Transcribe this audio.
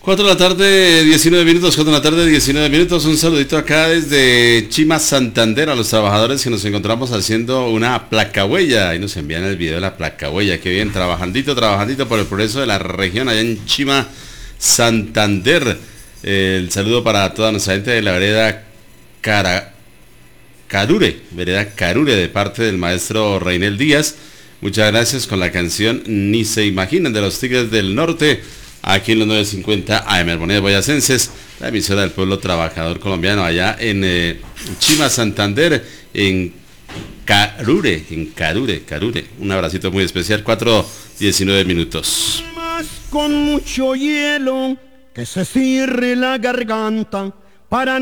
4 de la tarde, 19 minutos, 4 de la tarde, 19 minutos. Un saludito acá desde Chima, Santander, a los trabajadores que nos encontramos haciendo una placahuella. Ahí nos envían el video de la placahuella. Qué bien, trabajandito por el progreso de la región allá en Chima, Santander. El saludo para toda nuestra gente de la vereda Carure, de parte del maestro Reinel Díaz. Muchas gracias con la canción Ni se imaginan de los Tigres del Norte. Aquí en los 950 AM, Moneda Boyacenses, la emisora del pueblo trabajador colombiano, allá en Chima, Santander, en Carure. Un abracito muy especial, 4:19 minutos. Con mucho hielo, que se cierre la garganta, para